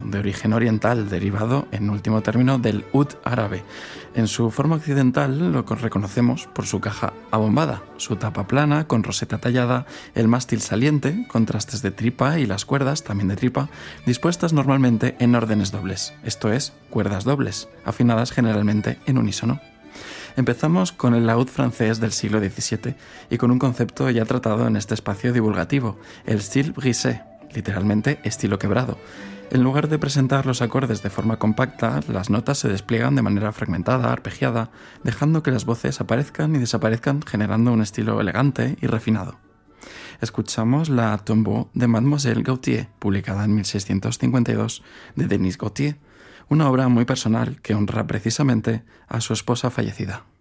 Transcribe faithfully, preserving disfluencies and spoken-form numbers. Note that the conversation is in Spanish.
de origen oriental, derivado en último término del oud árabe. En su forma occidental lo reconocemos por su caja abombada, su tapa plana con roseta tallada, el mástil saliente, contrastes de tripa y las cuerdas, también de tripa, dispuestas normalmente en órdenes dobles, esto es, cuerdas dobles, afinadas generalmente en unísono. Empezamos con el laúd francés del siglo diecisiete y con un concepto ya tratado en este espacio divulgativo, el style brisé, literalmente estilo quebrado. En lugar de presentar los acordes de forma compacta, las notas se despliegan de manera fragmentada, arpegiada, dejando que las voces aparezcan y desaparezcan, generando un estilo elegante y refinado. Escuchamos la Tombeau de Mademoiselle Gautier, publicada en mil seiscientos cincuenta y dos, de Denis Gautier, una obra muy personal que honra precisamente a su esposa fallecida.